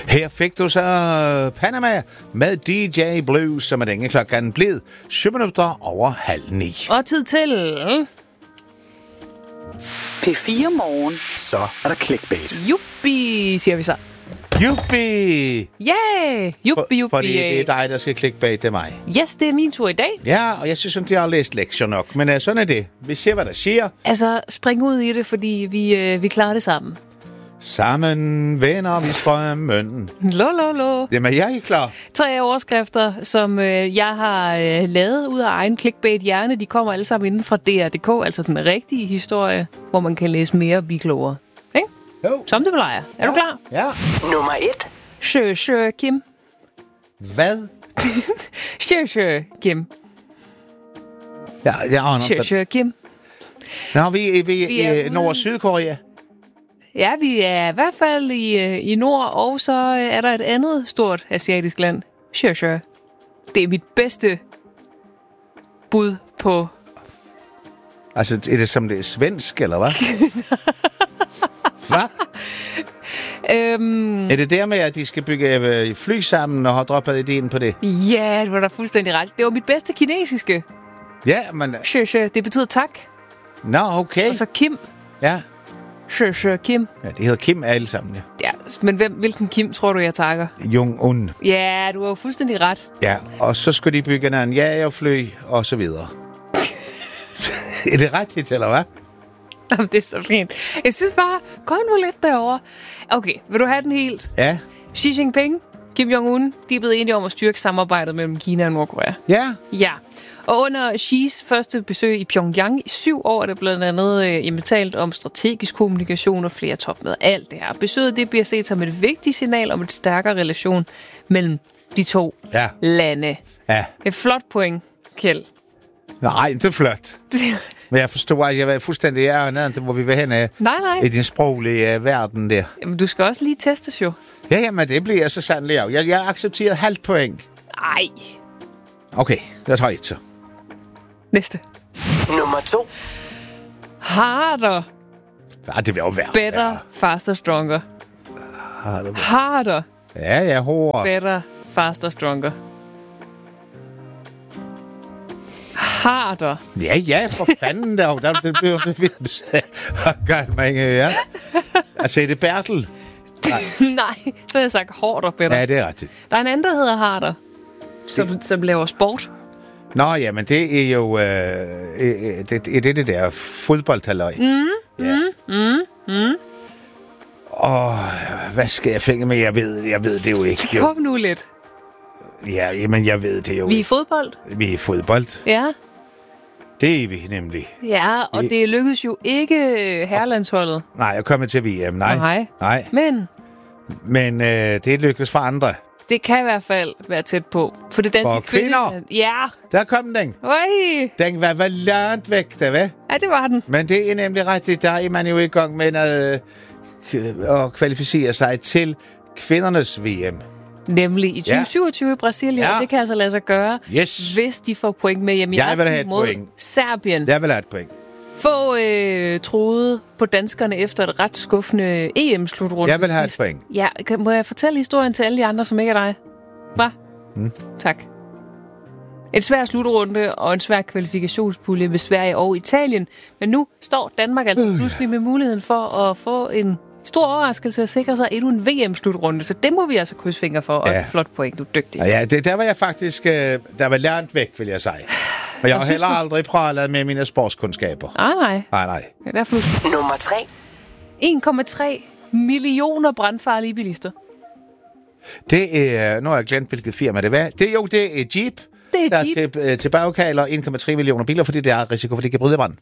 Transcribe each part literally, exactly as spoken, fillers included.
Her fik du så Panama med D J Blues, som er denne klokken blevet syv minutter over halv ni. Og tid til... P fire Morgen. Så er der clickbait. Juppi, siger vi så. Juppi! Yeah! Juppi, juppi. Fordi det er dig, der skal clickbait, det er mig. Yes, det er min tur i dag. Ja, og jeg synes ikke, jeg har læst lektier nok. Men uh, sådan er det. Vi ser, hvad der siger. Altså, spring ud i det, fordi vi, uh, vi klarer det sammen. Sammen vender vi strømmen. Lo, lo, lo. Jamen, jeg er ikke klar. Tre overskrifter, som øh, jeg har øh, lavet ud af egen clickbait-hjerne. De kommer alle sammen inden fra D R punktum d k, altså den rigtige historie, hvor man kan læse mere og blive klogere. Ikke? Jo. Som det plejer. Er ja. du klar? Ja. Nummer et. Sjø, sjø, Kim. Hvad? Sjø, sjø, Kim. Ja, jeg aner. Sjø, sjø, Kim. Nå, vi, vi, vi er i Nord- og Sydkorea. Ja, vi er i hvert fald i, i nord, og så er der et andet stort asiatisk land. Sjø, sjø. Det er mit bedste bud på... Altså, er det som det er svensk, eller hvad? Hvad? Øhm, er det der med, at de skal bygge fly sammen og har droppet ideen på det? Ja, det var da fuldstændig ret. Det var mit bedste kinesiske. Ja, men... Sjø, sjø. Det betyder tak. Nå, okay. Og så Kim. Ja. Sjø, sjø, Kim. Ja, det hedder Kim alle sammen, ja. Ja, men hvem, hvilken Kim tror du, jeg takker? Jong-un. Ja, du har jo fuldstændig ret. Ja, og så skulle de bygge en jagerfly, og så videre. Er det rigtigt, eller hvad? Jamen, det er så fint. Jeg synes bare, gå nu lidt derover. Okay, vil du have den helt? Ja. Xi Jinping, Kim Jong-un, de er blevet enige om at styrke samarbejdet mellem Kina og Nordkorea. Ja. Ja. Og under Xis første besøg i Pyongyang i syv år er det blandt andet øh, jamen, talt om strategisk kommunikation og flere topmøder. Alt det her. Besøget det bliver set som et vigtigt signal om et stærkere relation mellem de to ja. lande. Ja. Et flot point, Kjeld. Nej, det er flot. Men jeg forstår, at jeg var fuldstændig ærende, hvor vi vil hen af nej, nej. i den sproglige uh, verden der. Jamen, du skal også lige testes jo. Ja, jamen, det bliver så sandelig af. Jeg, jeg accepterer halvt point. Ej. Okay, jeg tager et så. Næste. Nummer to. Harder. Ja, det bliver jo værre. Better, værre. faster, stronger. Harder. Harder. Ja, ja, hårdt. Better, faster, stronger. Harder. Ja, ja, for fanden der. der det bliver godt, man ja. Altså, er det Bertel? Nej. Nej, så har jeg sagt hårder, better. Ja, det er rigtigt. Der er en anden, der hedder Harder, som, som laver sport. Nå, jamen, det er jo... Øh, øh, det, det er det der fodboldhalløj. Mm, ja. mm, mm, mm. Åh, hvad skal jeg finde med? Jeg ved, jeg ved det jo ikke. Jo. Kom nu lidt. Ja, jamen, jeg ved det jo Vi er i fodbold. Vi er i fodbold. Ja. Det er vi nemlig. Ja, og det, det lykkedes jo ikke herrelandsholdet. Nej, jeg kommer til V M. Nej. Nej. Nej. Men? Men øh, det lykkedes for andre. Det kan i hvert fald være tæt på. For det danske for kvinder? Kvinde... Ja. Der kom den. Oi. Den var vel langt væk, der, hvad? Ja, det var den. Men det er nemlig rigtigt. Der er man jo i gang med at, øh, at kvalificere sig til kvindernes V M. Nemlig i tyve syvogtyve ja. i Brasilien. Ja. Det kan altså lade sig gøre, yes. hvis de får point med hjem i jeg vil have et mod point. Serbien. Jeg vil have et point. Få øh, troede på danskerne efter et ret skuffende E M-slutrunde. Jeg vil have sidst. et point. Ja, kan, må jeg fortælle historien til alle de andre, som ikke er dig? Hva? Hmm. Tak. En svær slutrunde og en svær kvalifikationspulje med Sverige og Italien. Men nu står Danmark altså pludselig med muligheden for at få en stor overraskelse at sikre sig endnu en V M-slutrunde. Så det må vi altså krydse fingre for. Og ja. Et flot point, du er dygtig. Ja, det, der var jeg faktisk... Øh, der var langt væk, vil jeg sige. Og jeg har heller du... aldrig pralet med mine sportskundskaber. Ah, nej. Nej, nej. Ja, der er Nummer tre. en komma tre millioner brandfarlige bilister. Det er... Nu har jeg glemt, hvilket firma det var. Det, jo, det er Jeep. Det er der Jeep. Der til, øh, tilbagekalder en komma tre millioner biler, fordi det er risiko for, at de kan bryde brand.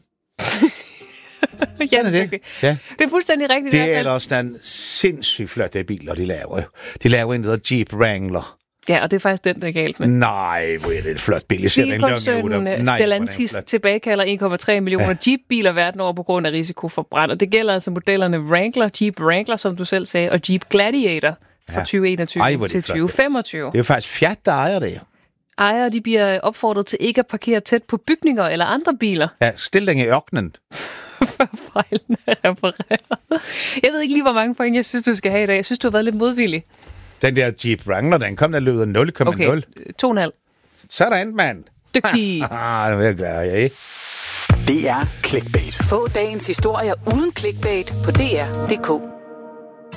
Ja, det. Det. Ja. Det er fuldstændig rigtigt. Det er ellers den sindssygt flotte biler, de laver. De laver en, der hedder Jeep Wrangler. Ja, og det er faktisk den, der er galt med. Nej, hvor er det et flot bil. Jeg ser den Bilkoncernen Stellantis tilbagekalder en komma tre millioner ja. Jeep-biler verden over på grund af risiko for brand. Og det gælder altså modellerne Wrangler, Jeep Wrangler, som du selv sagde, og Jeep Gladiator fra ja. tyve enogtyve Ej, til tyve femogtyve. Det er jo faktisk Fiat, der ejer det. Ejere, de bliver opfordret til ikke at parkere tæt på bygninger eller andre biler. Ja, stil den i ørkenen. For fejlen er repareret. Jeg ved ikke lige, hvor mange point jeg synes, du skal have i dag. Jeg synes, du har været lidt modvillig. Den der Jeep Wrangler, den kom der løbet af nul komma nul. Okay, to komma fem. Sådan, mand. Dygtig. Ah, det er jeg glad, ja. Det er Clickbait. Få dagens historier uden clickbait på D R punktum d k.